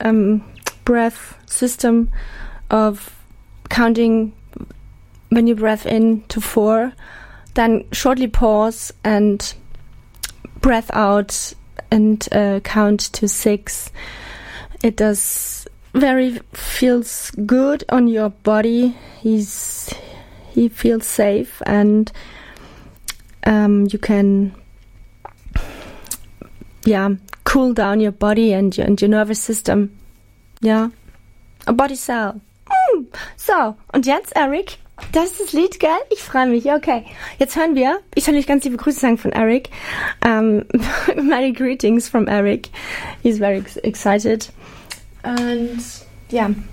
breath system of counting when you breath in to 4, then shortly pause and breath out and count to 6. It feels good on your body. He feels safe, and you can cool down your body and your nervous system. Ja, a body cell. So, und jetzt, Eric, das ist das Lied, gell? Ich freue mich, okay. Jetzt hören wir, ich soll euch ganz liebe Grüße sagen von Eric. Merry greetings from Eric. He's very excited. And, yeah.